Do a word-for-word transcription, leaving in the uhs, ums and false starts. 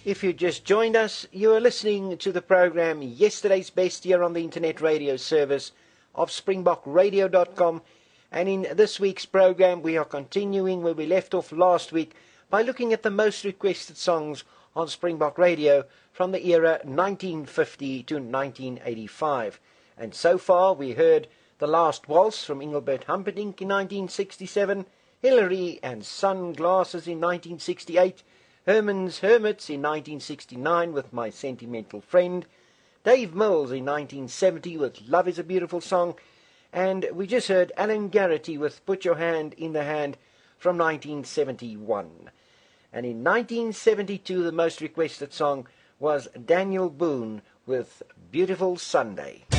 If you just joined us, you are listening to the program Yesterday's Best here on the internet radio service of springbok radio dot com, and in this week's program we are continuing where we left off last week by looking at the most requested songs on Springbok Radio from the era nineteen fifty to nineteen eighty-five. And so far we heard The Last Waltz from Engelbert Humperdinck in nineteen sixty-seven, Hillary and Sunglasses in nineteen sixty-eight, Herman's Hermits in nineteen sixty-nine with My Sentimental Friend, Dave Mills in nineteen seventy with Love is a Beautiful Song, and we just heard Alan Garrity with Put Your Hand in the Hand from nineteen seventy-one. And in nineteen seventy-two the most requested song was Daniel Boone with Beautiful Sunday.